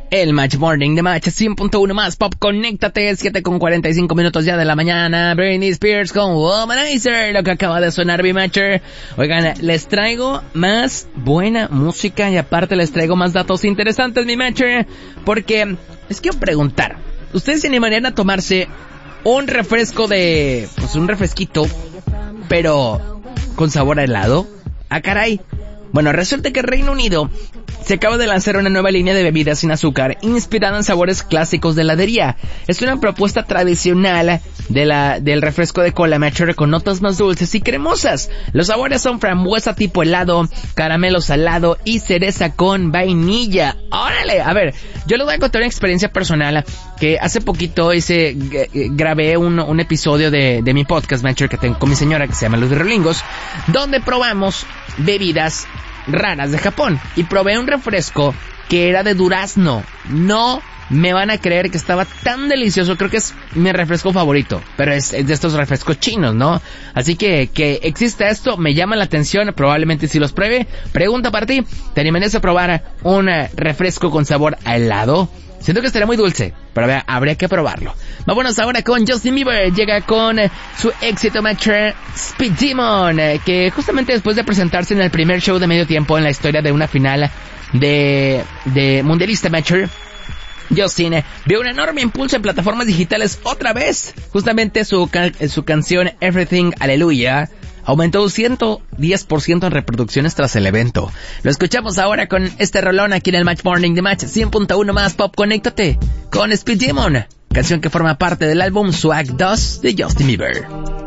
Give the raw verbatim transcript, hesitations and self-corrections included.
El Match Morning de Match cien punto uno más Pop, conéctate, siete con cuarenta y cinco minutos ya de la mañana. Britney Spears con Womanizer, lo que acaba de sonar, B-Matcher. Oigan, les traigo más buena música y aparte les traigo más datos interesantes, B-Matcher, porque les quiero preguntar, ¿ustedes se animarían a tomarse un refresco de, pues un refresquito, pero con sabor a helado? Ah, caray. Bueno, resulta que Reino Unido se acaba de lanzar una nueva línea de bebidas sin azúcar inspirada en sabores clásicos de heladería. Es una propuesta tradicional de la del refresco de cola Matcher con notas más dulces y cremosas. Los sabores son frambuesa tipo helado, caramelo salado y cereza con vainilla. ¡Órale! A ver, yo les voy a contar una experiencia personal que hace poquito hice, grabé un, un episodio de, de mi podcast Matcher que tengo con mi señora que se llama Los Birrolingos, donde probamos bebidas raras de Japón y probé un refresco que era de durazno. No me van a creer que estaba tan delicioso. Creo que es mi refresco favorito, pero es, es de estos refrescos chinos, ¿no? Así que que exista esto me llama la atención. Probablemente si los pruebe. Pregunta para ti, ¿te animarías a probar un refresco con sabor a helado? Siento que estaría muy dulce, pero a ver, habría que probarlo. Vámonos ahora con Justin Bieber. Llega con su éxito Matcher Speed Demon, que justamente después de presentarse en el primer show de medio tiempo en la historia de una final de, de Mundialista Matcher, Justin vio un enorme impulso en plataformas digitales otra vez. Justamente su, ca- su canción Everything Hallelujah aumentó un ciento diez por ciento en reproducciones tras el evento. Lo escuchamos ahora con este rolón aquí en el Match Morning de Match cien punto uno más Pop. Conéctate con Speed Demon, canción que forma parte del álbum Swag dos de Justin Bieber.